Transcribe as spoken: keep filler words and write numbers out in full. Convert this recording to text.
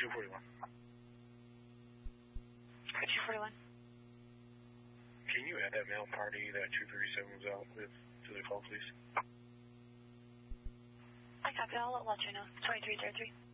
two forty-one. two forty-one. Can you add that male party that two thirty-seven was out with to the call, please? I copy. I'll let you know. twenty-three thirty-three.